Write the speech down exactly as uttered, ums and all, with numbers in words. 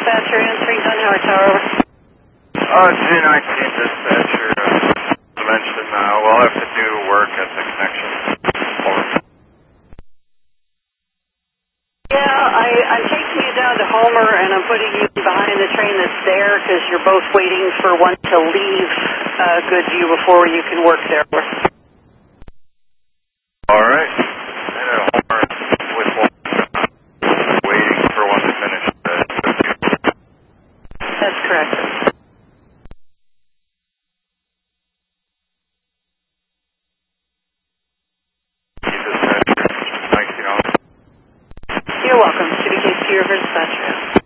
dispatcher answering Dunhauer Tower. Uh, G nineteen dispatcher, uh, mentioned, uh, we'll have to do work at the connection. Over. Yeah, I, I'm taking you down to Homer, and I'm putting you behind the train that's there because you're both waiting for one to leave uh, Goodview before you can work there. All right. And at Homer with one, uh, waiting for one to finish. Uh, That's correct. Dispatcher, nineteen. You're welcome. City Case River Dispatcher.